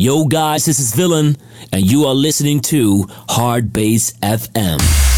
Yo guys, this is Villain, and you are listening to Hard Bass FM.